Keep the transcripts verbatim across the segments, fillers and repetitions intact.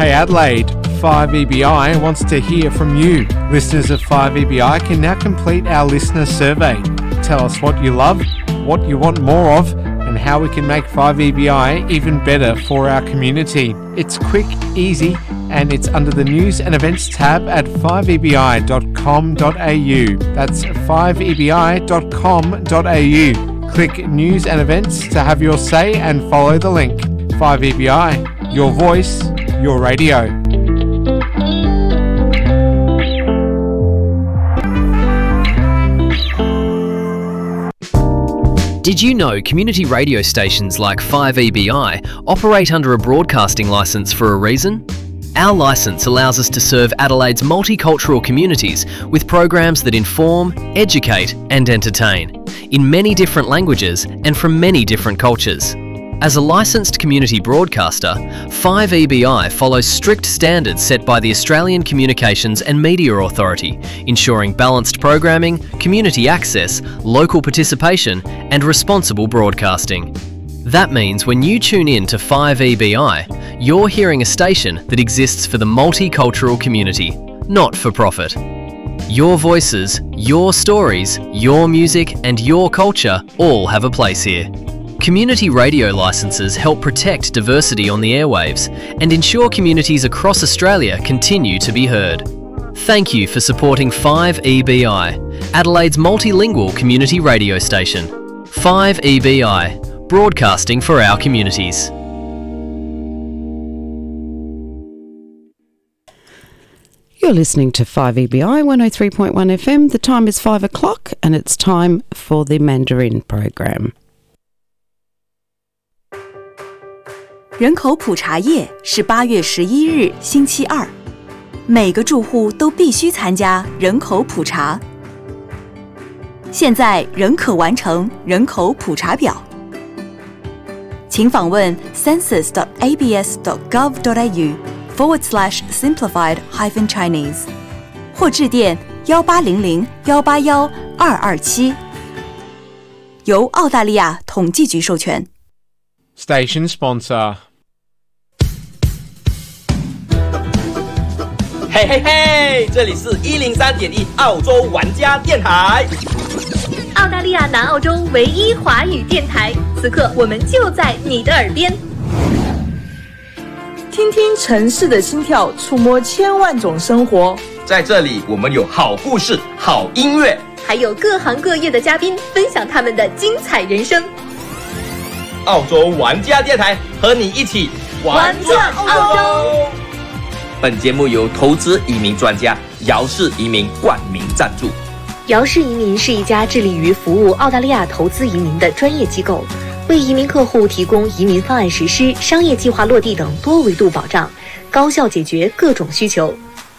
Hey Adelaide, five E B I wants to hear from you. Listeners of five E B I can now complete our listener survey. Tell us what you love, what you want more of, and how we can make five E B I even better for our community. It's quick, easy, and it's under the News and Events tab at five E B I dot com dot a u. That's five E B I dot com dot a u. Click News and Events to have your say and follow the link. five E B I, your voice, your radio. Did you know community radio stations like five E B I operate under a broadcasting licence for a reason? Our licence allows us to serve Adelaide's multicultural communities with programs that inform, educate and entertain, in many different languages and from many different cultures. As a licensed community broadcaster, five E B I follows strict standards set by the Australian Communications and Media Authority, ensuring balanced programming, community access, local participation and responsible broadcasting. That means when you tune in to five E B I, you're hearing a station that exists for the multicultural community, not for profit. Your voices, your stories, your music and your culture all have a place here. Community radio licences help protect diversity on the airwaves and ensure communities across Australia continue to be heard. Thank you for supporting five E B I, Adelaide's multilingual community radio station. five E B I, broadcasting for our communities. You're listening to five E B I one oh three point one F M. The time is five o'clock and it's time for the Mandarin program. 人口普查夜是八月十一日星期二，每个住户都必须参加人口普查。现在仍可完成人口普查表，请访问 census dot a b s dot gov dot a u forward slash simplified hyphen Chinese 或致电幺八零零幺八幺二二七，由澳大利亚统计局授权。 Station sponsor. 嘿嘿嘿，这里是一零三点一澳洲玩家电台， 澳大利亚南澳洲唯一华语电台。此刻我们就在你的耳边， 听听城市的心跳，触摸千万种生活。 在这里，我们有好故事、好音乐， 还有各行各业的嘉宾分享他们的精彩人生。 澳洲玩家电台和你一起玩转澳洲。本节目由投资移民专家姚氏移民冠名赞助。 姚氏移民是一家致力于服务澳大利亚投资移民的专业机构，为移民客户提供移民方案实施、商业计划落地等多维度保障，高效解决各种需求。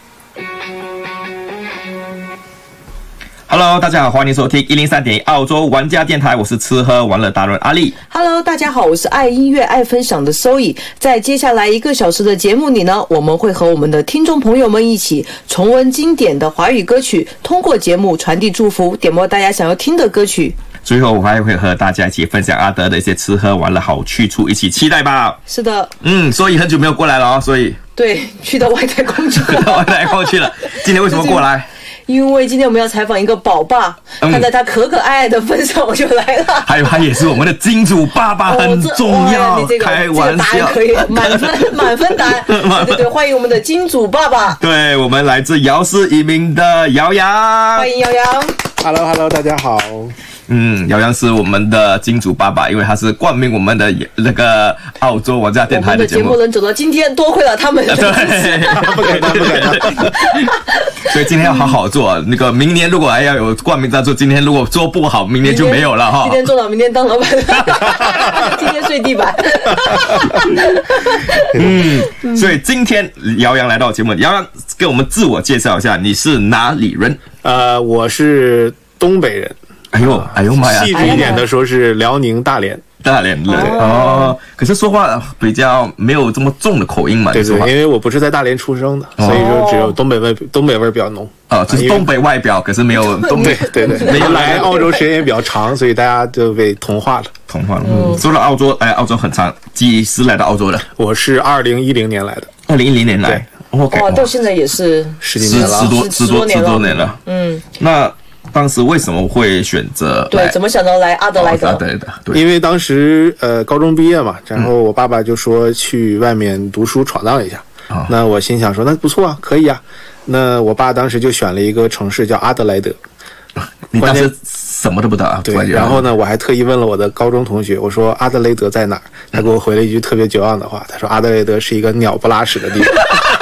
Hello， 大家好，欢迎收听一零三点一澳洲玩家电台，我是吃喝玩乐达人阿力。 Hello， 大家好，我是爱音乐、爱分享的 Zoe。在接下来一个小时的节目里呢，我们会和我们的听众朋友们一起重温经典的华语歌曲，通过节目传递祝福，点播大家想要听的歌曲。 最后我还会和大家一起分享阿德的一些吃喝玩乐好去处，一起期待吧。 是的， 嗯，所以很久没有过来了哦，所以对，去到外太空去了， 去到外太空去了。今天为什么过来？ 因为今天我们要采访一个宝爸，嗯、看在他可可爱爱的份上，我就来了。 还有他也是我们的金主爸爸，很重要。 哦这个、 开玩笑， 这个答案可以满分满分答案。对对对，欢迎我们的金主爸爸。 对，我们来自姚氏移民的姚洋， 欢迎姚洋。 Hello Hello， 大家好。 嗯，姚洋是我们的金主爸爸，因为他是冠名我们的那个澳洲玩家电台的节目。 我们的节目能走到今天，多亏了他们的支持。 对，不给他，不给他。所以今天要好好做，那个明年如果还要有冠名赞助，今天如果做不好，明年就没有了哈。 今天做到，明天当老板。今天睡地板。 嗯，所以今天姚洋来到节目，姚洋给我们自我介绍一下，你是哪里人？ 呃，我是东北人。 哎呦，哎呦妈呀！ 细致一点的说是辽宁大连， 大连人哦。可是说话比较没有这么重的口音嘛？ 对对，因为我不是在大连出生的，所以说只有东北味，东北味比较浓。 哦，就是东北外表，可是没有东北。 对对，没有来澳洲时间也比较长，所以大家就被同化了。 同化了。嗯，说到澳洲，哎，澳洲很长，几时来到澳洲的？ 我是二零一零年来的。 二零一零年来，OK， 哇，到现在也是十几年了， 十多十多十多年了。 嗯， 那当时为什么会选择？ 对，怎么想到来阿德莱德？ 阿德莱德，对， 因为当时呃高中毕业嘛，然后我爸爸就说去外面读书闯荡一下。嗯、那我心想说，那不错啊，可以啊。那我爸当时就选了一个城市叫阿德莱德。 你当时什么都不知道啊？ 对。然后呢，我还特意问了我的高中同学，我说阿德雷德在哪儿？他给我回了一句特别绝望的话，他说阿德雷德是一个鸟不拉屎的地方。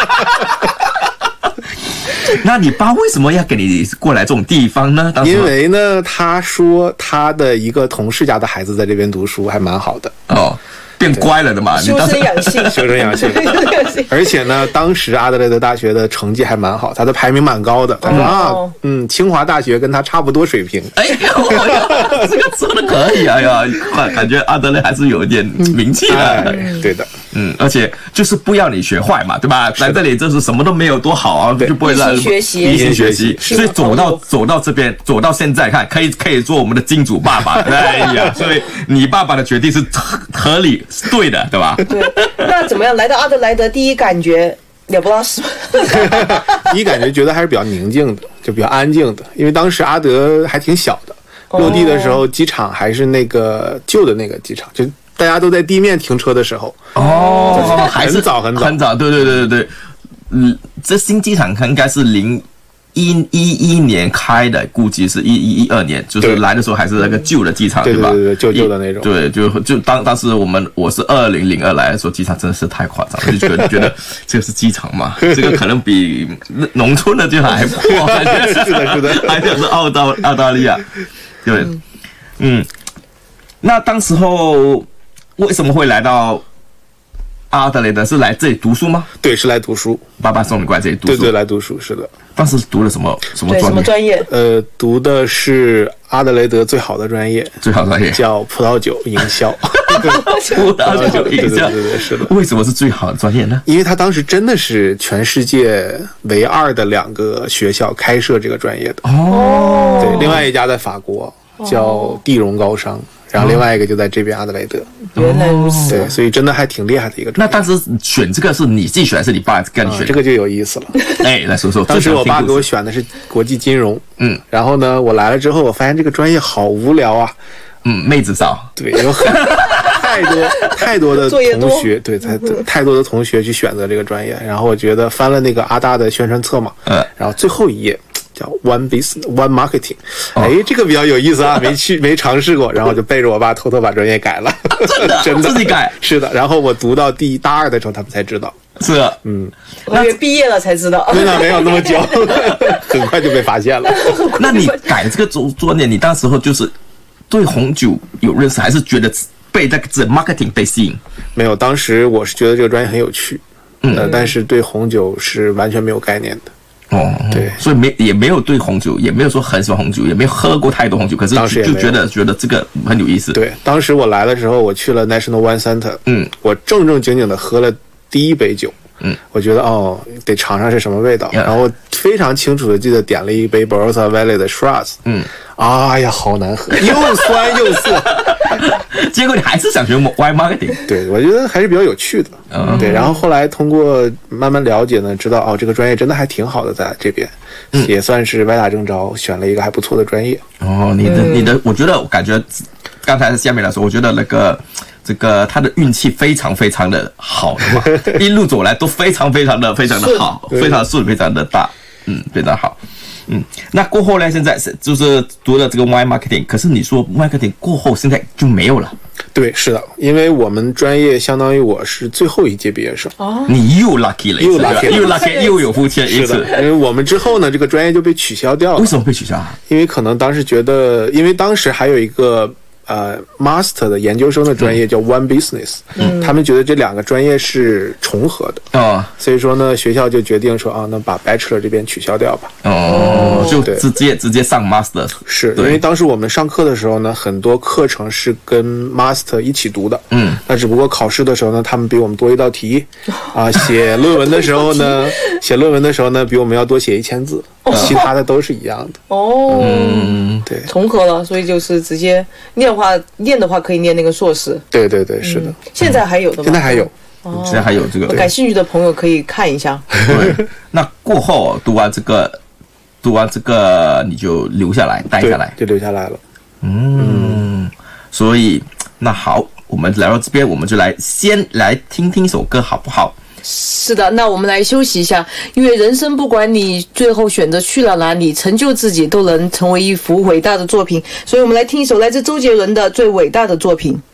那你爸为什么要给你过来这种地方呢？ 因为呢，他说他的一个同事家的孩子在这边读书还蛮好的哦。变乖了的嘛， 修身养性， 修身养性。而且呢，当时阿德莱德大学的成绩还蛮好，他的排名蛮高的。他说、哦、啊，嗯，清华大学跟他差不多水平。 哎呦，这个说的可以，哎呀，感觉阿德莱还是有一点名气的。 哎、对的， 嗯，而且就是不要你学坏嘛，对吧？来这里就是什么都没有多好啊，就不会让一心学习， 一心学习。所以走到走到这边，走到现在看，可以可以做我们的金主爸爸。哎呀，所以你爸爸的决定是合理。是对的，对吧？ 对，那怎么样？来到阿德莱德，第一感觉鸟不拉屎。 第一感觉觉得还是比较宁静的，就比较安静的，因为当时阿德还挺小的，落地的时候机场还是那个旧的那个机场，就大家都在地面停车的时候。 哦， 还是早很早很早，对对对对对。嗯，这新机场应该是零。一一一年开的，估计是一一一二年，就是来的时候还是那个旧的机场， 对吧？ 对对，旧旧的那种。 对，就就当当时我们我是二零零二来的时候，机场真的是太夸张，就觉得觉得这个是机场嘛，这个可能比农村的机场还破， 是的，是的， 还是澳大澳大利亚，对，嗯，那当时候为什么会来到？阿德雷德是来这里读书吗？ 对，是来读书。 爸爸送你过来这里读书。 对对，来读书是的。 当时读了什么什么专业？ 什么专业？ 呃，读的是阿德雷德最好的专业， 最好的专业叫葡萄酒营销。 葡萄酒营销， 对对对，是的。 为什么是最好的专业呢？ 因为他当时真的是全世界唯二的两个学校开设这个专业的。 哦。 对，另外一家在法国叫地荣高商。然后另外一个就在这边阿德莱德， 原来如此。 对，所以真的还挺厉害的一个专业。 那当时选这个是你自己选还是你爸跟你选、 啊？这个就有意思了。 哎，来说说。 当时我爸给我选的是国际金融，嗯，然后呢，我来了之后，我发现这个专业好无聊啊。 嗯，妹子少。 对，有很太多太多的同学，对，太太多的同学去选择这个专业。然后我觉得翻了那个阿大的宣传册嘛，嗯，然后最后一页。叫 One Business One Marketing， 哎，这个比较有意思啊，没去没尝试过，然后就背着我爸偷偷把专业改了， 真的真的自己改， 是的。然后我读到第大二的时候，他们才知道， 是啊， 嗯， 我以为毕业了才知道， 没有没有那么久，很快就被发现了。 那你改这个专专业，你当时候就是对红酒有认识，还是觉得被那个字 marketing 被吸引？ 没有，当时我是觉得这个专业很有趣，嗯、呃，但是对红酒是完全没有概念的。 哦，对，所以没也没有对红酒，也没有说很喜欢红酒，也没有喝过太多红酒，可是就觉得觉得这个很有意思。 对，当时我来的时候，我去了 National Wine Center， 嗯，我正正经经的喝了第一杯酒，嗯，我觉得哦，得尝尝是什么味道，然后非常清楚的记得点了一杯 Barossa Valley 的 Shiraz， 嗯，哎呀，好难喝，又酸又涩。 结果你还是想学 wine marketing， 对，我觉得还是比较有趣的，嗯，对。然后后来通过慢慢了解呢，知道哦，这个专业真的还挺好的，在这边，嗯，也算是歪打正着，选了一个还不错的专业。 哦，你的、嗯、你的，我觉得我感觉刚才下面来说，我觉得那个这个他的运气非常非常的好的一路走来都非常非常的非常的好，非常顺，非常的大，嗯，非常好。嗯，那过后呢？现在是就是读了这个 wine marketing， 可是你说 marketing 过后现在就没有了。 对，是的，因为我们专业相当于我是最后一届毕业生。 哦，你又 lucky 了， 又 lucky， 又 lucky， 又有福气一次。 因为我们之后呢，这个专业就被取消掉了。 为什么被取消啊？ 因为可能当时觉得，因为当时还有一个。呃 ，master 的研究生的专业叫 One Business，嗯，他们觉得这两个专业是重合的，哦，所以说呢，学校就决定说啊，那把 bachelor 这边取消掉吧， 哦，就直接直接上 master， 是因为当时我们上课的时候呢，很多课程是跟 master 一起读的，嗯，那只不过考试的时候呢，他们比我们多一道题，啊，写论文的时候呢，写论文的时候呢，比我们要多写一千字。其他的都是一样的哦，嗯， 对， 重合了，所以就是直接念的话，念的话可以念那个硕士。 对对对，是的。 嗯、现在还有的吗？ 现在还有， 哦，现在还有这个， 感兴趣的朋友可以看一下。 对，那过后读完这个，读完这个你就留下来待下来， 就留下来了。 嗯，所以那好，我们来到这边，我们就来先来听听首歌，好不好？ 是的，那我们来休息一下，因为人生不管你最后选择去了哪里，成就自己都能成为一幅伟大的作品，所以我们来听一首来自周杰伦的最伟大的作品。